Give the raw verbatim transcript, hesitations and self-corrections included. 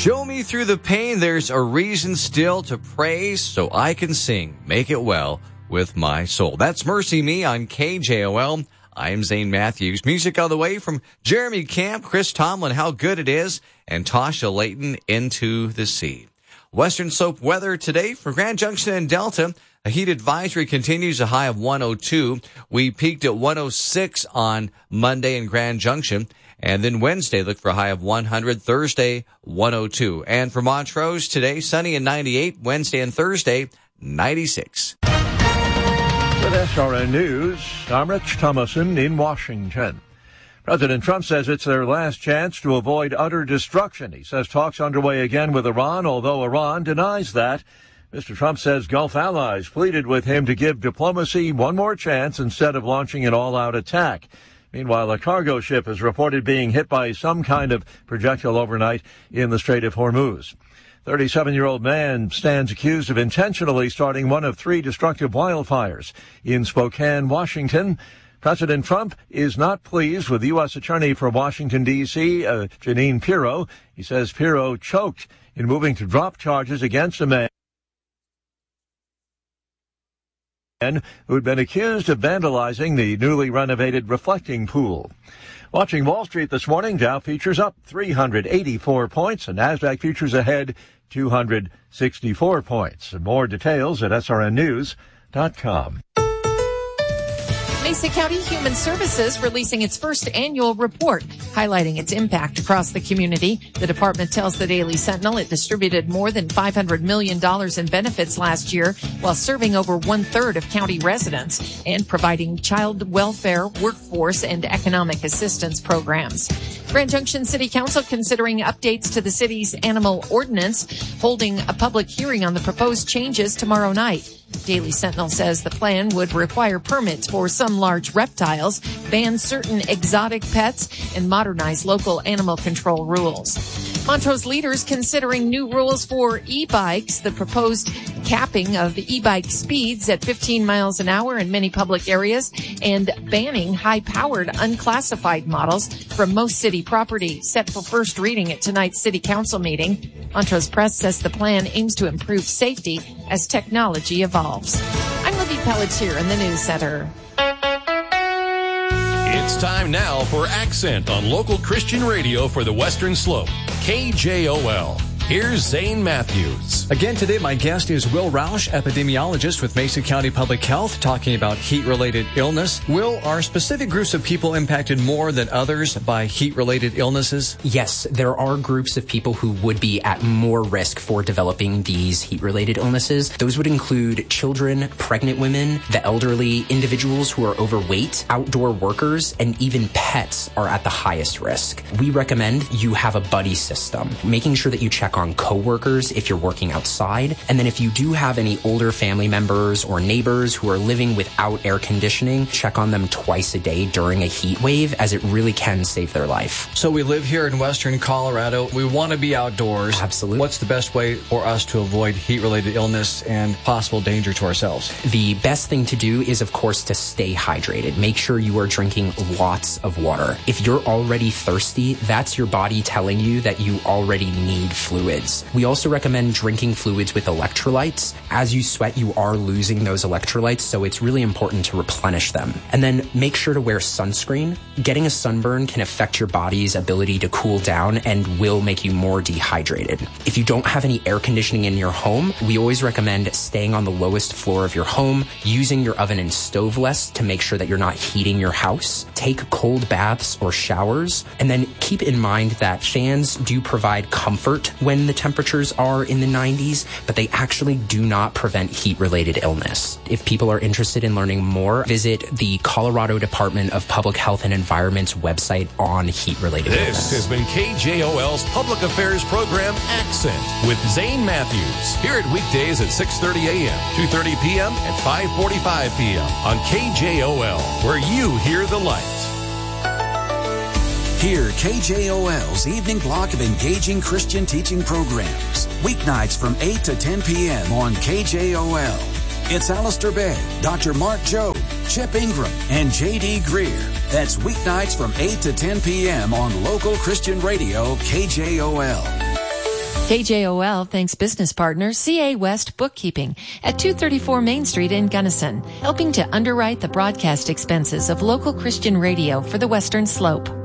Show me through the pain. There's a reason still to praise so I can sing. Make it well with my soul. That's Mercy Me on K J O L. I'm Zane Matthews. Music on the way from Jeremy Camp, Chris Tomlin, How Good It Is, and Tasha Layton, Into the Sea. Western Slope weather today for Grand Junction and Delta. A heat advisory continues, a high of one oh two. We peaked at one oh six on Monday in Grand Junction. And then Wednesday, look for a high of one hundred. Thursday, one oh two. And for Montrose today, sunny and ninety-eight. Wednesday and Thursday, ninety-six. With S R N News, I'm Rich Thomason in Washington. President Trump says it's their last chance to avoid utter destruction. He says talks underway again with Iran, although Iran denies that. Mister Trump says Gulf allies pleaded with him to give diplomacy one more chance instead of launching an all-out attack. Meanwhile, a cargo ship is reported being hit by some kind of projectile overnight in the Strait of Hormuz. thirty-seven-year-old man stands accused of intentionally starting one of three destructive wildfires in Spokane, Washington. President Trump is not pleased with U S. Attorney for Washington, D C, uh, Jeanine Pirro. He says Pirro choked in moving to drop charges against a man who had been accused of vandalizing the newly renovated reflecting pool. Watching Wall Street this morning, Dow futures up three hundred eighty-four points, and NASDAQ futures ahead two hundred sixty-four points. And more details at S R N news dot com. Mesa County Human Services releasing its first annual report, highlighting its impact across the community. The department tells the Daily Sentinel it distributed more than five hundred million dollars in benefits last year while serving over one-third of county residents and providing child welfare, workforce, and economic assistance programs. Grand Junction City Council considering updates to the city's animal ordinance, holding a public hearing on the proposed changes tomorrow night. Daily Sentinel says the plan would require permits for some large reptiles, ban certain exotic pets, and modernize local animal control rules. Montrose leaders considering new rules for e-bikes, the proposed capping of the e-bike speeds at fifteen miles an hour in many public areas, and banning high-powered unclassified models from most city property, set for first reading at tonight's city council meeting. Montrose Press says the plan aims to improve safety as technology evolves. I'm Libby Pelletier in the News Center. It's time now for Accent on local Christian radio for the Western Slope. K J O L. Here's Zane Matthews. Again today, my guest is Will Roush, epidemiologist with Mesa County Public Health, talking about heat-related illness. Will, are specific groups of people impacted more than others by heat-related illnesses? Yes, there are groups of people who would be at more risk for developing these heat-related illnesses. Those would include children, pregnant women, the elderly, individuals who are overweight, outdoor workers, and even pets are at the highest risk. We recommend you have a buddy system, making sure that you check on coworkers if you're working outside. And then if you do have any older family members or neighbors who are living without air conditioning, check on them twice a day during a heat wave, as it really can save their life. So we live here in Western Colorado. We want to be outdoors. Absolutely. What's the best way for us to avoid heat-related illness and possible danger to ourselves? The best thing to do is, of course, to stay hydrated. Make sure you are drinking lots of water. If you're already thirsty, that's your body telling you that you already need fluids. We also recommend drinking fluids with electrolytes. As you sweat, you are losing those electrolytes, so it's really important to replenish them. And then make sure to wear sunscreen. Getting a sunburn can affect your body's ability to cool down and will make you more dehydrated. If you don't have any air conditioning in your home, we always recommend staying on the lowest floor of your home, using your oven and stove less to make sure that you're not heating your house. Take cold baths or showers, and then keep in mind that fans do provide comfort when the temperatures are in the nineties, but they actually do not prevent heat-related illness. If people are interested in learning more, visit the Colorado Department of Public Health and Environment's website on heat-related this illness. This has been K J O L's public affairs program, Accent, with Zane Matthews. Hear it weekdays at six thirty a.m., two thirty p.m., and five forty-five p.m. on K J O L, where you hear the light. Hear K J O L's evening block of engaging Christian teaching programs. Weeknights from eight to ten p.m. on K J O L. It's Alistair Begg, Doctor Mark Jobe, Chip Ingram, and J D. Greer. That's weeknights from eight to ten p.m. on local Christian radio K J O L. K J O L thanks business partner C A West Bookkeeping at two thirty-four Main Street in Gunnison, helping to underwrite the broadcast expenses of local Christian radio for the Western Slope.